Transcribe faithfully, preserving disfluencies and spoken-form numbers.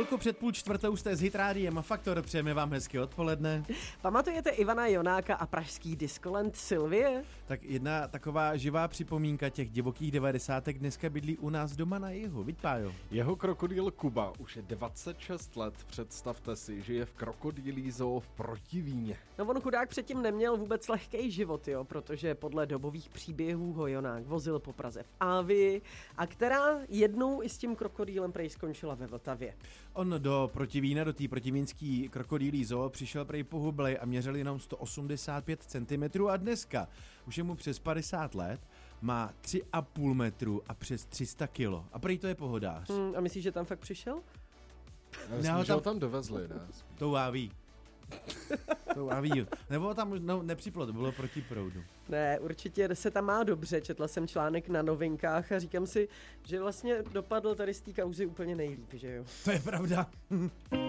chvilku před půl čtvrtou jste s Hit Rádiem a Faktor, přejeme vám hezky odpoledne. Pamatujete Ivana Jonáka a pražský diskoland Sylvie? Tak jedna taková živá připomínka těch divokých devadesátek dneska bydlí u nás doma na jihu, viď Pájo? Jeho krokodýl Kuba už je dvacet šest let, představte si, žije v krokodýlí zoo v Protivíně. No on chudák předtím neměl vůbec lehký život, jo, protože podle dobových příběhů ho Jonák vozil po Praze v Avii, a která jednou i s tím krokodýlem prej skončila ve Vltavě. On do Protivína, do té protivínský krokodýlí zoo přišel prej pohublej a měřil jenom sto osmdesát pět centimetrů a dneska už je mu přes padesát let, má tři a půl metru a přes tři sta kilo. A prej to je pohodář. Hmm, a myslíš, že tam fakt přišel? Já myslím, No, že tam- ho tam dovezli, ne? To áví. To áví. Nebo tam no, nepřiplo, to bylo proti proudu. Ne, určitě se tam má dobře, četla jsem článek na Novinkách a říkám si, že vlastně dopadl tady z té kauzy úplně nejlíp, že jo? To je pravda.